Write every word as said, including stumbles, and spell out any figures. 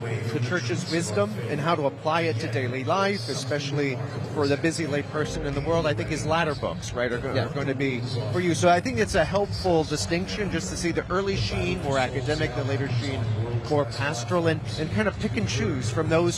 the church's wisdom and how to apply it to daily life, especially for the busy lay person in the world. I think his latter books, right, are, go- Yeah. are going to be for you. So I think it's a helpful distinction just to see the early Sheen more academic, the later Sheen more pastoral, and, and kind of pick and choose from those